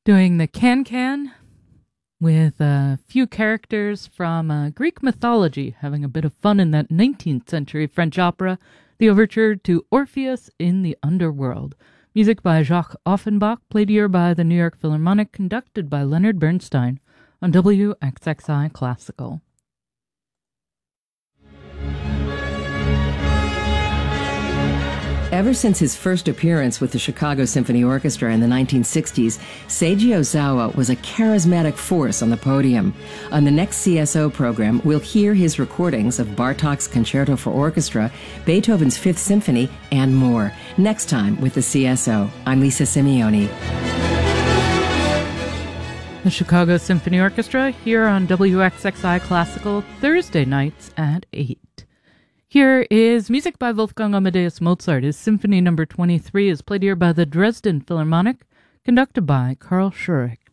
Doing the can-can with a few characters from Greek mythology, having a bit of fun in that 19th century French opera, the overture to Orpheus in the Underworld. Music by Jacques Offenbach, played here by the New York Philharmonic, conducted by Leonard Bernstein on WXXI Classical. Ever since his first appearance with the Chicago Symphony Orchestra in the 1960s, Seiji Ozawa was a charismatic force on the podium. On the next CSO program, we'll hear his recordings of Bartók's Concerto for Orchestra, Beethoven's Fifth Symphony, and more. Next time with the CSO. I'm Lisa Simeoni. The Chicago Symphony Orchestra here on WXXI Classical, Thursday nights at 8. Here is music by Wolfgang Amadeus Mozart. His Symphony No. 23 is played here by the Dresden Philharmonic, conducted by Carl Schurich.